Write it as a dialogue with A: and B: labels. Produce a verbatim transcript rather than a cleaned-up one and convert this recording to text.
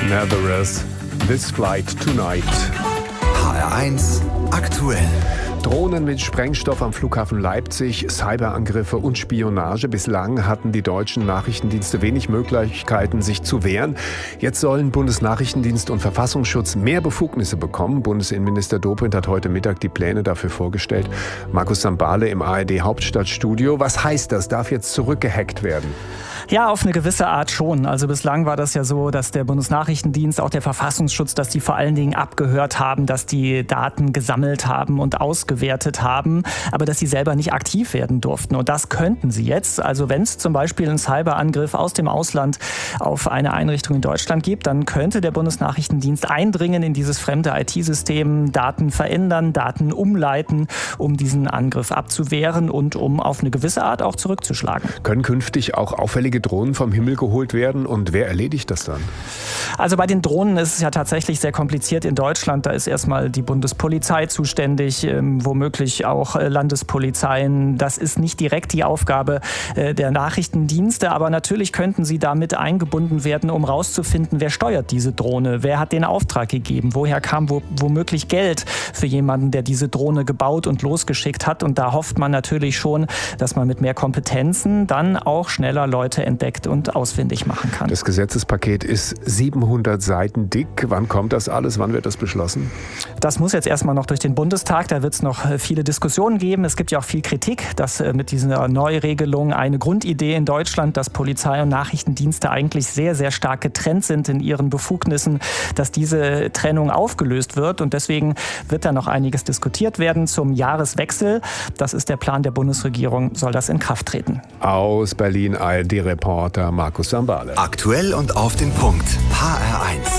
A: Nazareth, This Flight Tonight.
B: H R eins aktuell.
A: Drohnen mit Sprengstoff am Flughafen Leipzig, Cyberangriffe und Spionage. Bislang hatten die deutschen Nachrichtendienste wenig Möglichkeiten, sich zu wehren. Jetzt sollen Bundesnachrichtendienst und Verfassungsschutz mehr Befugnisse bekommen. Bundesinnenminister Dobrindt hat heute Mittag die Pläne dafür vorgestellt. Markus Sambale im A R D Hauptstadtstudio. Was heißt das? Darf jetzt zurückgehackt werden?
C: Ja, auf eine gewisse Art schon. Also bislang war das ja so, dass der Bundesnachrichtendienst, auch der Verfassungsschutz, dass die vor allen Dingen abgehört haben, dass die Daten gesammelt haben und ausgewertet haben, aber dass sie selber nicht aktiv werden durften. Und das könnten sie jetzt. Also wenn es zum Beispiel einen Cyberangriff aus dem Ausland auf eine Einrichtung in Deutschland gibt, dann könnte der Bundesnachrichtendienst eindringen in dieses fremde I T-System, Daten verändern, Daten umleiten, um diesen Angriff abzuwehren und um auf eine gewisse Art auch zurückzuschlagen.
A: Können künftig auch auffällige Drohnen vom Himmel geholt werden und wer erledigt das dann?
C: Also bei den Drohnen ist es ja tatsächlich sehr kompliziert in Deutschland. Da ist erstmal die Bundespolizei zuständig, ähm, womöglich auch äh, Landespolizeien. Das ist nicht direkt die Aufgabe äh, der Nachrichtendienste, aber natürlich könnten sie damit eingebunden werden, um rauszufinden, wer steuert diese Drohne, wer hat den Auftrag gegeben, woher kam wo, womöglich Geld für jemanden, der diese Drohne gebaut und losgeschickt hat. Und da hofft man natürlich schon, dass man mit mehr Kompetenzen dann auch schneller Leute entdeckt und ausfindig machen kann.
A: Das Gesetzespaket ist siebenhundert Seiten dick. Wann kommt das alles? Wann wird das beschlossen?
C: Das muss jetzt erstmal noch durch den Bundestag. Da wird es noch viele Diskussionen geben. Es gibt ja auch viel Kritik, dass mit dieser Neuregelung eine Grundidee in Deutschland, dass Polizei und Nachrichtendienste eigentlich sehr, sehr stark getrennt sind in ihren Befugnissen, dass diese Trennung aufgelöst wird. Und deswegen wird da noch einiges diskutiert werden. Zum Jahreswechsel, das ist der Plan der Bundesregierung, soll das in Kraft treten.
A: Aus Berlin A R D-Reporter Markus Sambale.
B: Aktuell und auf den Punkt. H R eins.